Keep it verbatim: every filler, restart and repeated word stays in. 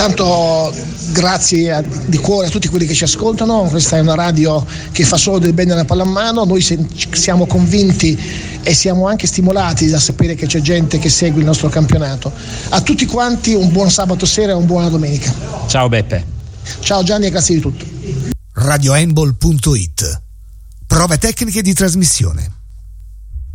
Intanto grazie a, di cuore a tutti quelli che ci ascoltano. Questa è una radio che fa solo del bene alla pallamano. Noi se, siamo convinti e siamo anche stimolati da sapere che c'è gente che segue il nostro campionato. A tutti quanti un buon sabato sera e una buona domenica. Ciao Beppe. Ciao Gianni e grazie di tutto. radio handball punto it. Prove tecniche di trasmissione.